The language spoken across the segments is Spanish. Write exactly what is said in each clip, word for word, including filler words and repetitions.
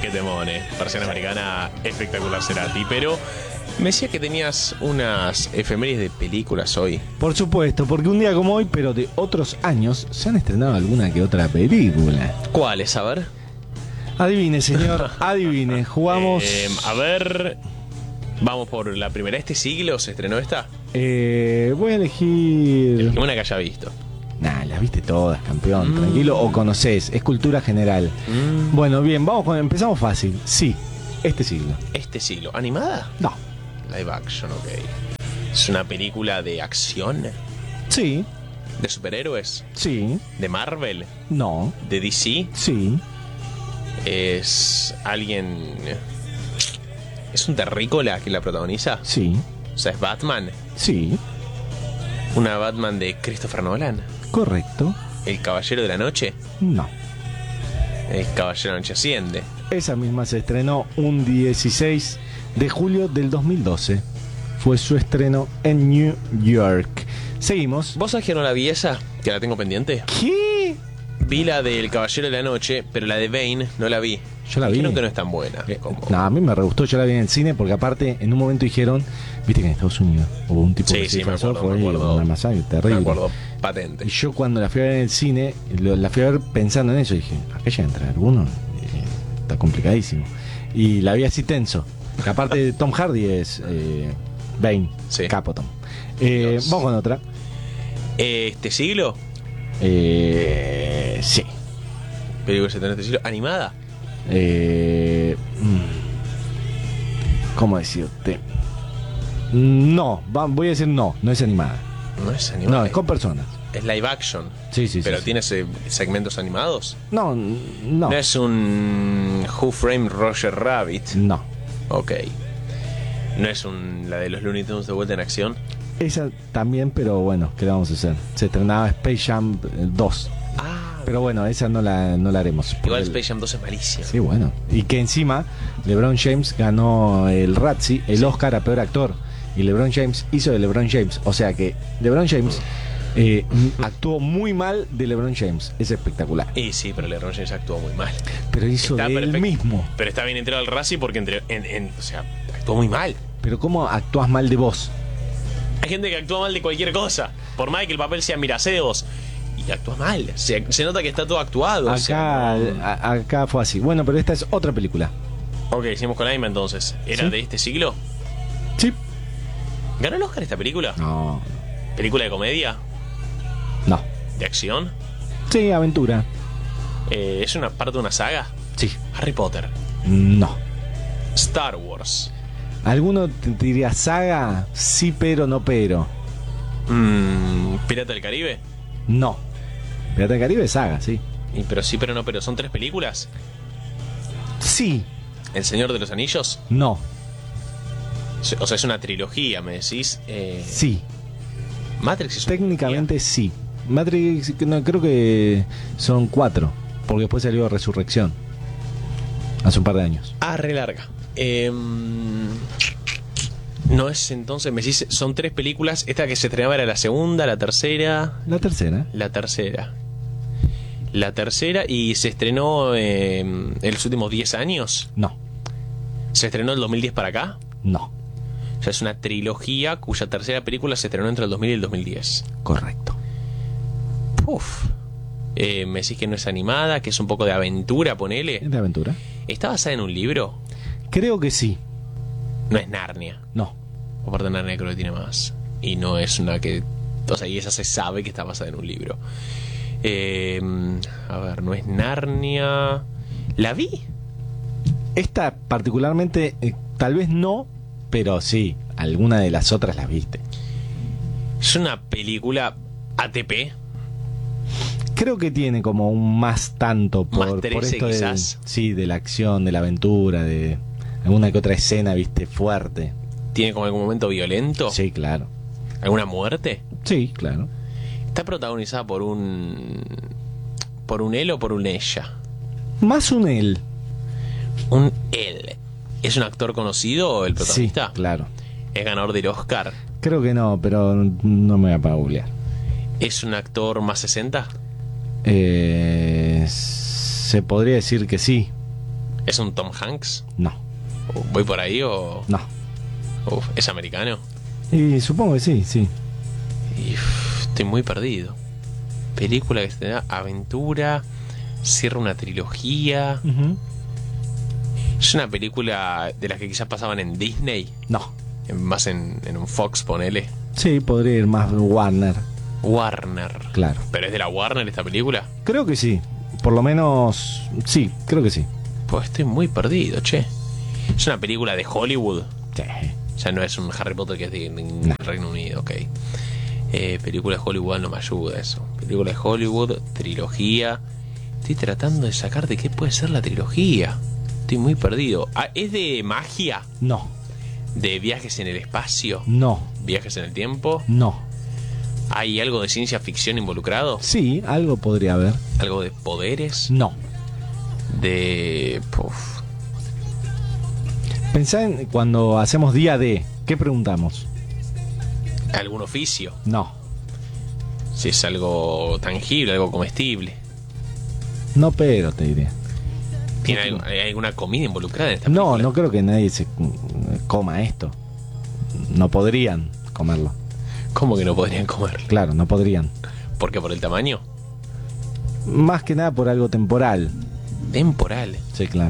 Qué temón, eh. Versión americana espectacular, Cerati. Pero me decía que tenías unas efemérides de películas hoy. Por supuesto, porque un día como hoy, pero de otros años, se han estrenado alguna que otra película. ¿Cuáles? A ver. Adivine, señor, adivine. Jugamos. Eh, a ver. Vamos por la primera. ¿Este siglo se estrenó esta? Eh, voy a elegir. Una que haya visto. Nah, las viste todas, campeón. Mm. Tranquilo, o conocés. Es cultura general. Mm. Bueno, bien, vamos con. Empezamos fácil. Sí, este siglo. ¿Este siglo? ¿Animada? No. Live action, ok. ¿Es una película de acción? Sí, ¿De superhéroes? sí, ¿De Marvel? no, ¿De D C? sí. ¿Es alguien... ¿Es un terrícola que la protagoniza? Sí, O sea, ¿es Batman? sí, ¿Una Batman de Christopher Nolan? correcto. ¿El Caballero de la Noche? No. El Caballero de la Noche asciende. Esa misma se estrenó un dieciséis de julio del dos mil doce. Fue su estreno en New York. Seguimos. ¿Vos sabés que no la vi esa? Que la tengo pendiente. ¿Qué? Vi la del Caballero de la Noche, pero la de Bane no la vi. Yo la vi. Creo que no es tan buena. Eh, como... No, a mí me re gustó, yo la vi en el cine porque aparte en un momento dijeron, viste que en Estados Unidos hubo un tipo Sí, que sí, se me disfrazó, acuerdo, me fue acuerdo. una masacre Me terrible. acuerdo patente. Y yo cuando la fui a ver en el cine, lo- la fui a ver pensando en eso, dije, ¿acá ya entra alguno? Eh, está complicadísimo. Y la vi así tenso. Que aparte Tom Hardy es eh, Bane, Sí. capo Tom. Eh, Dios. vamos con otra. ¿Este siglo? Eh, sí. Película que se estrenó este siglo. ¿Animada? Eh, mm, ¿Cómo decirte? No, va- voy a decir no, no es animada. No es animada. No, es con personas. Es live action. Sí, sí, sí. Pero sí. tiene se- segmentos animados. No, no. No es un Who Framed Roger Rabbit. No. Ok. No es un la de los Looney Tunes de vuelta en acción. Esa también, pero bueno, ¿qué le vamos a hacer? Se estrenaba Space Jam dos. Ah, Pero bueno, esa no la, no la haremos. igual Porque- Space Jam dos es malísimo. Sí, bueno. Y que encima LeBron James ganó el Razzie, el Oscar a peor actor. Y LeBron James hizo de LeBron James. O sea que LeBron James eh, actuó muy mal de LeBron James. Es espectacular. Y sí, pero LeBron James actuó muy mal. Pero hizo Está de él perfecto. mismo. Pero está bien entrado al Razzie porque entre, en, en- o sea, actuó muy mal. Pero ¿cómo actúas mal de vos? Hay gente que actúa mal de cualquier cosa. Por más que el papel sea miraseos. Y actúa mal. Se, se nota que está todo actuado. o Acá, sea, no- a- acá fue así. Bueno, pero esta es otra película. Ok, hicimos con Aima entonces. ¿Era Sí. de este siglo? Sí. ¿Ganó el Oscar esta película? No. ¿Película de comedia? No. ¿De acción? Sí, aventura. Eh, ¿Es una parte de una saga? Sí. Harry Potter. No. Star Wars. ¿Alguno te diría saga? Sí, pero no, pero. Mm, ¿Pirata del Caribe? No. Pirata del Caribe es saga, sí. Y, pero sí, pero no, pero son tres películas. Sí. ¿El Señor de los Anillos? No. O sea, es una trilogía, me decís. Eh, Sí. Matrix es una Técnicamente sí. Matrix, no, creo que son cuatro. Porque después salió Resurrección. Hace un par de años. trilogía. Ah, re larga. Em, no es entonces, me decís, son tres películas. Esta que se estrenaba era la segunda, la tercera. La tercera. La tercera. La tercera y se estrenó eh, en los últimos diez años. No. Se estrenó el dos mil diez para acá. No. O sea, es una trilogía cuya tercera película se estrenó entre el dos mil y el dos mil diez. Correcto. Uf. Eh, me decís que no es animada, que es un poco de aventura, ponele. ¿Es de aventura? ¿Está basada en un libro? Creo que sí. No es Narnia. No. Aparte de Narnia creo que tiene más. Y no es una que... O sea, y esa se sabe que está basada en un libro. Eh, a ver, no es Narnia... ¿La vi? Esta particularmente, eh, tal vez no, pero sí, alguna de las otras las viste. Es una película A T P. Creo que tiene como un más tanto por, Más trece, por esto de, quizás. sí, de la acción, de la aventura, de alguna que otra escena, viste, fuerte. ¿Tiene como algún momento violento? Sí, claro. ¿Alguna muerte? Sí, claro. Está protagonizada por un... ¿Por un él o por un ella? Más un él. Un él. ¿Es un actor conocido el protagonista? Sí, claro. ¿Es ganador del Oscar? Creo que no, pero no me voy a para googlear. ¿Es un actor más sesenta? Eh, se podría decir que sí. ¿Es un Tom Hanks? No, ¿Voy por ahí o...? no. Uf, ¿es americano? Y supongo que sí, sí. Y, uf, estoy muy perdido. Película que se da aventura, cierra una trilogía. Uh-huh. Es una película de las que quizás pasaban en Disney, No. en- más en, en un Fox, ponele. Sí, podría ir más Warner, Warner. claro. ¿Pero es de la Warner esta película? Creo que sí. Por lo menos, sí, creo que sí. Pues estoy muy perdido, che. Es una película de Hollywood. Sí. O sea, no es un Harry Potter que es de, de No. Reino Unido, ok. Eh, película de Hollywood no me ayuda eso. Película de Hollywood, trilogía. Estoy tratando de sacar de qué puede ser la trilogía. Estoy muy perdido. Ah, ¿es de magia? No, ¿De viajes en el espacio? no, ¿Viajes en el tiempo? no. ¿Hay algo de ciencia ficción involucrado? Sí, algo podría haber. ¿Algo de poderes? No. De... Puf. Pensá en cuando hacemos día de, ¿qué preguntamos? ¿Algún oficio? No, Si es algo tangible, algo comestible. no, pero te diré. ¿Tiene algo- ¿Hay alguna comida involucrada en esta No, película? no creo que nadie se coma esto. No podrían comerlo. ¿Cómo que no podrían comer? Claro, no podrían. ¿Por qué? ¿Por el tamaño? Más que nada por algo temporal. Temporal. Sí, claro.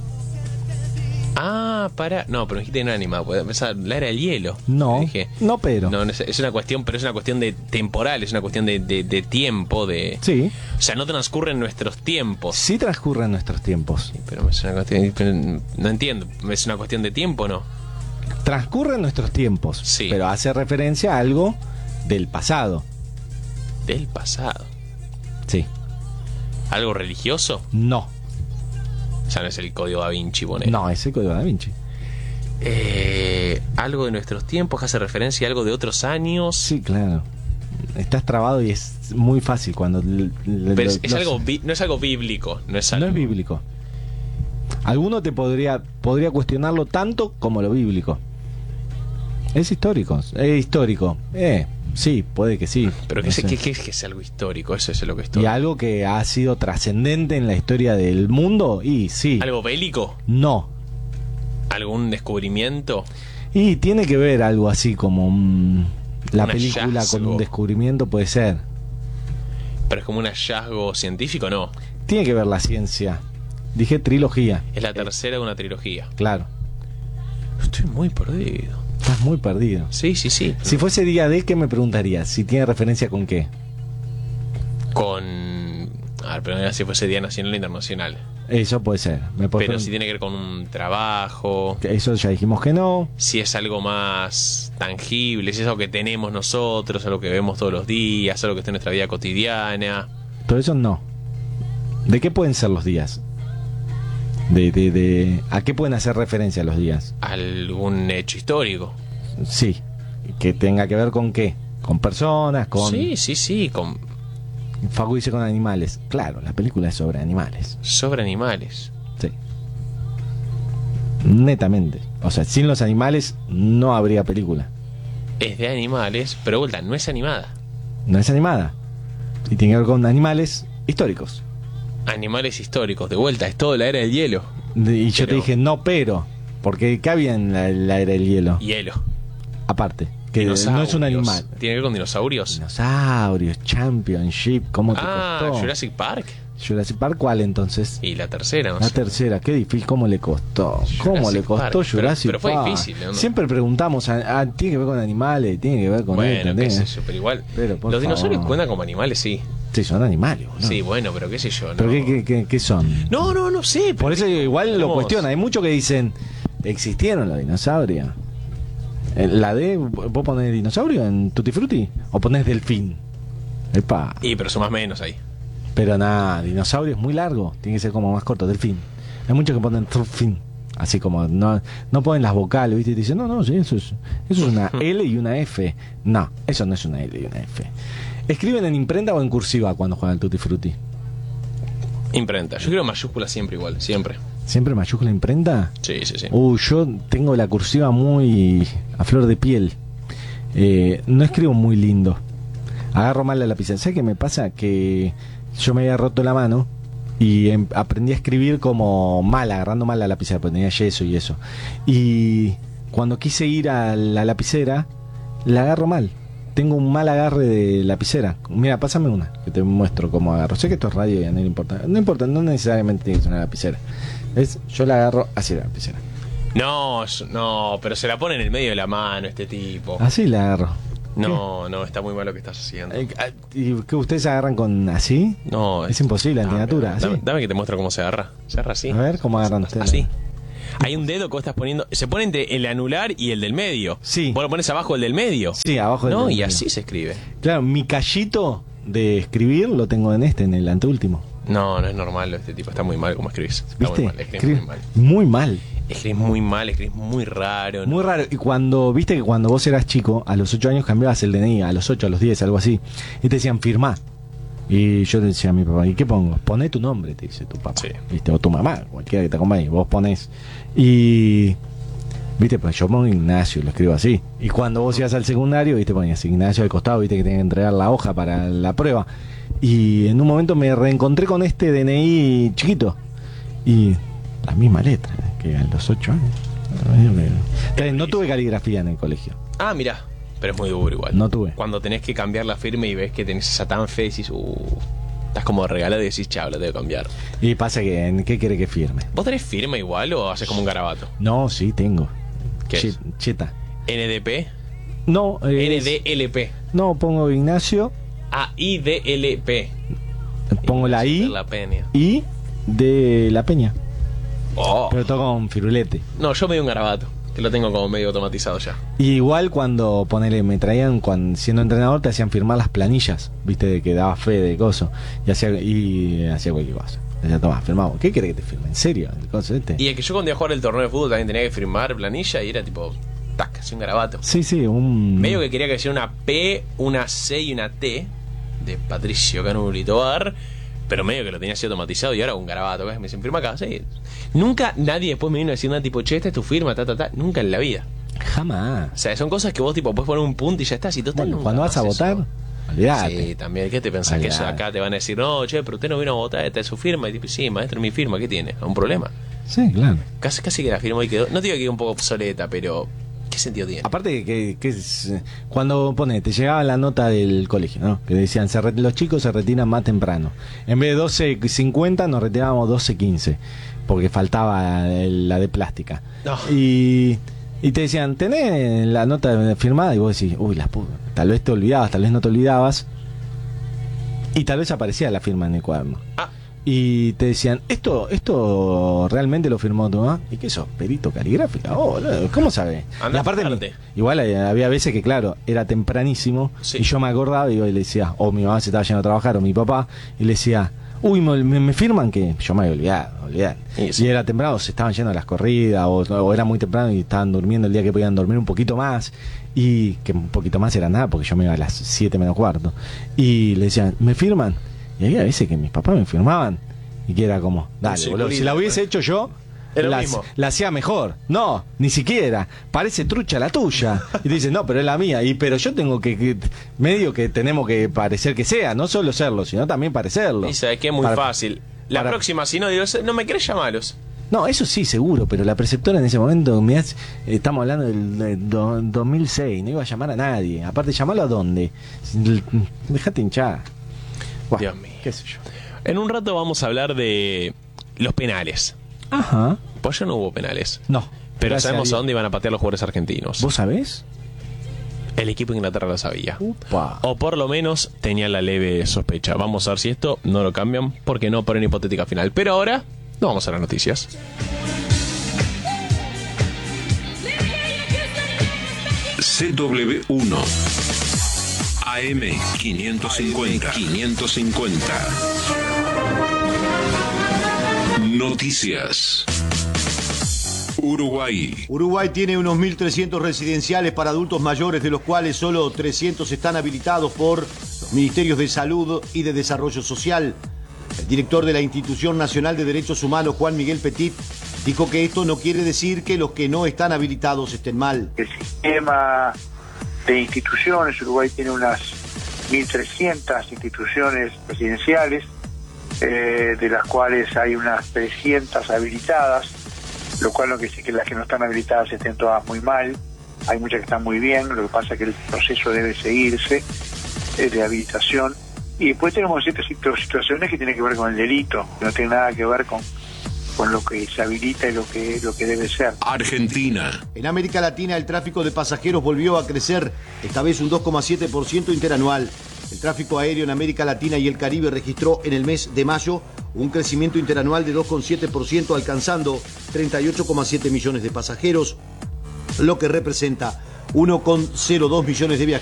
Ah, para. No, pero me dijiste que no era animado. Puede pensar, la era del hielo. No, Dije, no, pero. no, no es, es una cuestión, pero es una cuestión de temporal, es una cuestión de, de, de tiempo, de. Sí, O sea, no transcurren nuestros tiempos. sí transcurren nuestros tiempos. Sí, pero es una cuestión. pero no entiendo. ¿Es una cuestión de tiempo o no? Transcurren nuestros tiempos. Sí. Pero hace referencia a algo del pasado. Del pasado. Sí. ¿Algo religioso? No. O sea, no es el código Da Vinci, poner. No, es el código Da Vinci. Eh, algo de nuestros tiempos, hace referencia a algo de otros años. Sí, claro. Estás trabado y es muy fácil cuando... l- l- Pero lo- es, es los- algo bí- no es algo bíblico, no es No algo. es bíblico. Alguno te podría podría cuestionarlo tanto como lo bíblico. Es histórico. Es histórico. Eh, sí, puede que sí. Pero ¿qué, No es, sé. qué- qué es que es algo histórico? Eso es lo que estoy. Y algo que ha sido trascendente en la historia del mundo. Y sí. ¿Algo bélico? No. ¿Algún descubrimiento? Y tiene que ver algo así como mm, la Un película con hallazgo. un descubrimiento, puede ser. ¿Pero es como un hallazgo científico? No. Tiene que ver la ciencia. Dije trilogía, Es la tercera de una trilogía. claro. Estoy muy perdido. Estás muy perdido. Sí, sí, sí. Si fuese día de, ¿qué me preguntarías? Si tiene referencia con qué. Con. A ver, pero no era si fuese Día Nacional o Internacional. Eso puede ser. Me puedo Pero pregun- si tiene que ver con un trabajo. Eso ya dijimos que no. Si es algo más tangible, si es algo que tenemos nosotros, algo que vemos todos los días, algo que está en nuestra vida cotidiana. Todo eso no. ¿De qué pueden ser los días? De, de, de, ¿A qué pueden hacer referencia los días? Algún hecho histórico. Sí. Que tenga que ver con qué. Con personas, con... Sí, sí, sí, con Facu dice con animales. Claro, la película es sobre animales. sobre animales. Sí. Netamente. O sea, sin los animales no habría película. Es de animales, pero vuelta, no es animada. No es animada. Y tiene que ver con animales históricos. Animales históricos, de vuelta, es todo la era del hielo. De- Y yo te Pero- dije, no, pero. Porque ¿qué había en la, la era del hielo? Hielo. Aparte, que no es un Dinosaurios. animal. ¿Tiene que ver con dinosaurios? Dinosaurios, Championship, ¿cómo te Ah, costó? Jurassic Park. Jurassic Park, ¿cuál entonces? Y la tercera, no La sé. tercera, qué difícil, ¿cómo le costó? ¿Cómo Jurassic le costó Park, pero- Jurassic pero fue Park? difícil, ¿no? Siempre preguntamos, ah, ah, tiene que ver con animales, tiene que ver con Bueno, esto, qué tiene- sé yo, pero igual. Pero, por Los dinosaurios favor. cuentan como animales, sí. Sí, son animales, boludo. Sí, bueno, pero qué sé yo. No, ¿Pero qué, qué, qué- qué son? no, no, no sé. pero- Por eso igual lo Tenemos- cuestiona. Hay muchos que dicen, ¿existieron los dinosaurios? En la D, ¿vos ponés dinosaurio en Tutti Frutti? ¿O ponés delfín? Epa. Y pero son más menos ahí. Pero nada, dinosaurio es muy largo. Tiene que ser como más corto, delfín. Hay muchos que ponen fin. Así como no, no ponen las vocales, ¿viste? Y te dicen, no, no, sí, eso es, eso es una L y una F. No, eso no es una L y una F. ¿Escriben en imprenta o en cursiva cuando juegan al Tutti Frutti? Imprenta. Yo creo mayúscula siempre igual, siempre. ¿Siempre mayúscula imprenta? Sí, sí, sí. Uh, yo tengo la cursiva muy a flor de piel. Eh, no escribo muy lindo. Agarro mal la lapicera. ¿Sabes qué me pasa? Que yo me había roto la mano Y em, aprendí a escribir como mal, agarrando mal la lapicera, porque tenía yeso y eso. Y cuando quise ir a la lapicera, la agarro mal. Tengo un mal agarre de lapicera. Mira, pásame una, que te muestro cómo agarro. Sé que esto es radio y a nadie le importa. No importa, no necesariamente tiene que ser una lapicera. ¿Ves? Yo la agarro así la lapicera. No, no, pero se la pone en el medio de la mano este tipo. Así la agarro. No, no, está muy mal lo que estás haciendo. Eh, ¿Y que ustedes agarran con así? No, Es imposible, dame, antinatura. Dame, ¿Así? dame que te muestre cómo se agarra. Se agarra así. A ver, ¿cómo agarran ustedes? Así. Hay un dedo que vos estás poniendo. Se pone entre el anular y el del medio. Sí. Vos lo pones abajo el del medio. Sí, abajo del No, del y medio. así se escribe. Claro, mi callito de escribir lo tengo en este, en el anteúltimo. No, no es normal. Este tipo está muy mal como escribís. Está ¿Viste? muy mal. Escribís Escribe muy mal. muy mal. Escribís muy mal, escribís muy raro. ¿no? Muy raro. Y cuando, viste que cuando vos eras chico, a los ocho años cambiabas el D N I, a los ocho, a los diez, algo así. Y te decían, firmá. Y yo le decía a mi papá, ¿y qué pongo? Poné tu nombre, te dice tu papá. Sí. ¿Viste? O tu mamá, cualquiera que te acompañe. Vos ponés. Y... Viste, pues yo pongo Ignacio, lo escribo así. Y cuando vos ibas al secundario, viste, ponías Ignacio al costado, viste que tenías que entregar la hoja para la prueba. Y en un momento me reencontré con este D N I chiquito. Y la misma letra, que a los ocho años. Entonces, no tuve caligrafía en el colegio. Ah, mirá. Pero es muy duro igual. No tuve. Cuando tenés que cambiar la firma y ves que tenés esa tan fe, decís, uh, estás como regalado y decís, chao, la tengo que cambiar. Y pasa que, ¿en qué quiere que firme? ¿Vos tenés firma igual o haces como un garabato? No, sí, tengo. ¿Qué Che- es? Cheta. N D P. No, N es- D L P. no, pongo Ignacio, Ah, I D L P. pongo la Ignacio I de la Peña. y de la Peña. Oh. Pero todo con firulete. No, yo me di un garabato, que lo tengo como medio automatizado ya. Y igual cuando ponele, me traían, cuando siendo entrenador, te hacían firmar las planillas, viste, de que daba fe de coso. Y hacía, y hacía cualquier cosa. Decía, toma, firmamos. ¿Qué querés que te firme? ¿En serio? El coso este. Y es que yo cuando iba a jugar el torneo de fútbol también tenía que firmar planilla y era tipo, tac, así un garabato. Sí, sí, un. Medio que quería que hiciera una P, una C y una T de Patricio Canuli Tobar, pero medio que lo tenía así automatizado y ahora un garabato. ¿ves? Me dicen, firma acá, sí. Nunca nadie después me vino a decir nada tipo, che, esta es tu firma, ta, ta, ta. Nunca en la vida. Jamás. O sea, son cosas que vos tipo puedes poner un punto y ya estás. Y total, Bueno, nunca cuando vas a haces votar, eso. olvidate. Sí, también. ¿Qué te pensás? Que eso Olvidate. acá te van a decir, no, che, pero usted no vino a votar, esta es su firma. Y tipo, sí, maestro, mi firma, ¿qué tiene? ¿Un problema? Sí, claro. Casi, casi que la firma y quedó. No digo que quedó un poco obsoleta, pero ¿qué sentido tiene? Aparte que, que es, eh, cuando pone, te llegaba la nota del colegio, ¿no? Que decían, se re- los chicos se retiran más temprano. En vez de doce cincuenta nos retirábamos doce quince, porque faltaba el- la de plástica. No. Y, y te decían, tenés la nota firmada, y vos decís, uy, la puta, tal vez te olvidabas, tal vez no te olvidabas. Y tal vez aparecía la firma en el cuaderno. Ah, Y te decían, ¿esto esto realmente lo firmó tu mamá? ¿Y qué sos? ¿Perito caligráfica? Oh, no, ¿cómo sabes? Andá Y aparte, a fijarte. igual eh, había veces que, claro, era tempranísimo Sí. y yo me acordaba y yo le decía, o mi mamá se estaba yendo a trabajar, o mi papá, y le decía, uy, me, me- me firman que yo me había olvidado, olvidar. Y sí. Y era temprano, se estaban yendo a las corridas, o, o era muy temprano y estaban durmiendo el día que podían dormir un poquito más, y que un poquito más era nada, porque yo me iba a las siete menos cuarto. Y le decían, ¿me firman? Y había veces que mis papás me firmaban y que era como, dale, Sí, boludo, si la hubiese hecho yo, Era lo la, mismo. la hacía mejor. No, ni siquiera. Parece trucha la tuya. Y te dicen, no, pero es la mía. Y pero yo tengo que, que- medio que tenemos que parecer que sea, no solo serlo, sino también parecerlo. y sabes que es muy Para- fácil. La para- próxima, si no digo, no me querés llamaros. No, eso sí, seguro, pero la preceptora en ese momento, mirá, estamos hablando del, del do- dos mil seis, no iba a llamar a nadie. Aparte, llamarlo a dónde. Dejate hinchar. Buah, Dios mío. qué sé yo. En un rato vamos a hablar de los penales. Ajá. Pues ya no hubo penales. No. Pero gracias sabemos a Dios. dónde iban a patear los jugadores argentinos. ¿Vos sabés? El equipo de Inglaterra lo sabía. Upa. O por lo menos tenía la leve sospecha. Vamos a ver si esto no lo cambian, porque no por una hipotética final. Pero ahora, no vamos a las noticias. C W uno A M quinientos cincuenta quinientos cincuenta Noticias. Uruguay. Uruguay tiene unos mil trescientos residenciales para adultos mayores, de los cuales solo trescientos están habilitados por los Ministerios de Salud y de Desarrollo Social. El director de la Institución Nacional de Derechos Humanos, Juan Miguel Petit, dijo que esto no quiere decir que los que no están habilitados estén mal. El sistema de instituciones, Uruguay tiene unas mil trescientas instituciones residenciales, eh, de las cuales hay unas trescientas habilitadas, lo cual no quiere decir que las que no están habilitadas estén todas muy mal. Hay muchas que están muy bien, lo que pasa es que el proceso debe seguirse eh, de habilitación. Y después tenemos ciertas situaciones que tienen que ver con el delito, que no tienen nada que ver con, con lo que se habilita y lo que, lo que debe ser. Argentina. En América Latina el tráfico de pasajeros volvió a crecer, esta vez un dos coma siete por ciento interanual. El tráfico aéreo en América Latina y el Caribe registró en el mes de mayo un crecimiento interanual de dos coma siete por ciento, alcanzando treinta y ocho coma siete millones de pasajeros, lo que representa uno coma cero dos millones de viajeros.